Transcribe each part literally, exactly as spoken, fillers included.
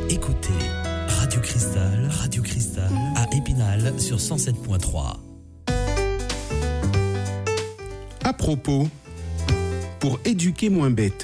Écoutez Radio Cristal, Radio Cristal à Épinal sur cent sept point trois. À propos, pour éduquer moins bête.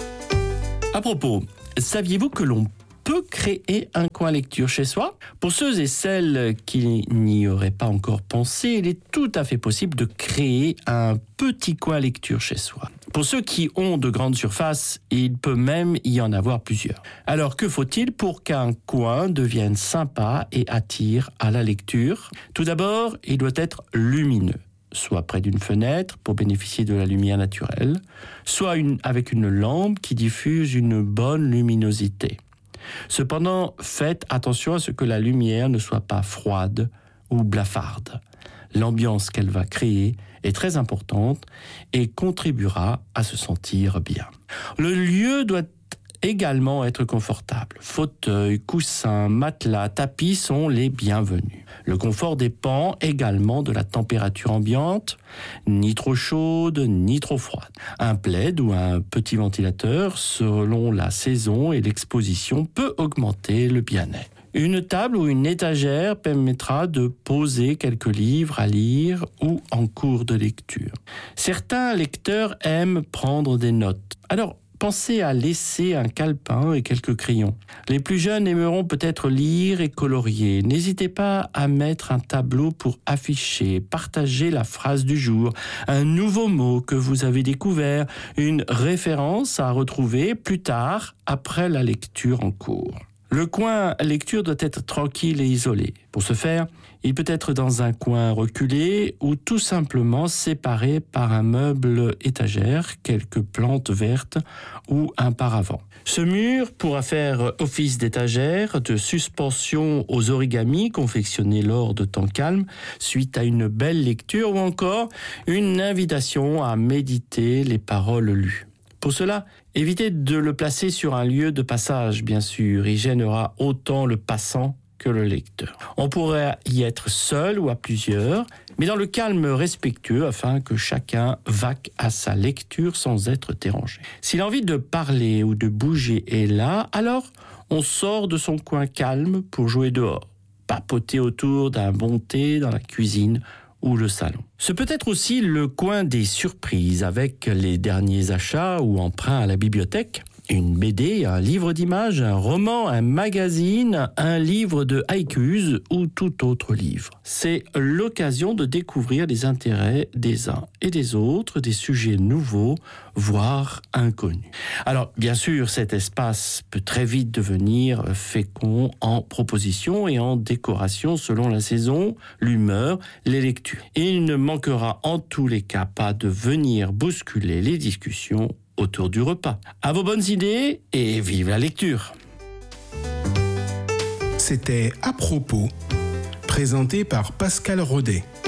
À propos, saviez-vous que l'on peut créer un coin lecture chez soi? Pour ceux et celles qui n'y auraient pas encore pensé, il est tout à fait possible de créer un petit coin lecture chez soi. Pour ceux qui ont de grandes surfaces, il peut même y en avoir plusieurs. Alors que faut-il pour qu'un coin devienne sympa et attire à la lecture? Tout d'abord, il doit être lumineux, soit près d'une fenêtre pour bénéficier de la lumière naturelle, soit une, avec une lampe qui diffuse une bonne luminosité. Cependant, faites attention à ce que la lumière ne soit pas froide ou blafarde. L'ambiance qu'elle va créer est très importante et contribuera à se sentir bien. Le lieu doit également être confortable. Fauteuils, coussins, matelas, tapis sont les bienvenus. Le confort dépend également de la température ambiante, ni trop chaude, ni trop froide. Un plaid ou un petit ventilateur, selon la saison et l'exposition, peut augmenter le bien-être. Une table ou une étagère permettra de poser quelques livres à lire ou en cours de lecture. Certains lecteurs aiment prendre des notes. Alors, pensez à laisser un calepin et quelques crayons. Les plus jeunes aimeront peut-être lire et colorier. N'hésitez pas à mettre un tableau pour afficher, partager la phrase du jour, un nouveau mot que vous avez découvert, une référence à retrouver plus tard après la lecture en cours. Le coin lecture doit être tranquille et isolé. Pour ce faire, il peut être dans un coin reculé ou tout simplement séparé par un meuble étagère, quelques plantes vertes ou un paravent. Ce mur pourra faire office d'étagère, de suspension aux origamis confectionnés lors de temps calme, suite à une belle lecture ou encore une invitation à méditer les paroles lues. Pour cela, évitez de le placer sur un lieu de passage, bien sûr. Il gênera autant le passant que le lecteur. On pourrait y être seul ou à plusieurs, mais dans le calme respectueux afin que chacun vaque à sa lecture sans être dérangé. Si l'envie de parler ou de bouger est là, alors on sort de son coin calme pour jouer dehors, papoter autour d'un bon thé dans la cuisine ou le salon. Ce peut être aussi le coin des surprises avec les derniers achats ou emprunts à la bibliothèque. Une B D, un livre d'images, un roman, un magazine, un livre de haïkus ou tout autre livre. C'est l'occasion de découvrir les intérêts des uns et des autres, des sujets nouveaux, voire inconnus. Alors, bien sûr, cet espace peut très vite devenir fécond en propositions et en décorations selon la saison, l'humeur, les lectures. Et il ne manquera en tous les cas pas de venir bousculer les discussions autour du repas. À vos bonnes idées et vive la lecture. C'était À propos, présenté par Pascal Rodet.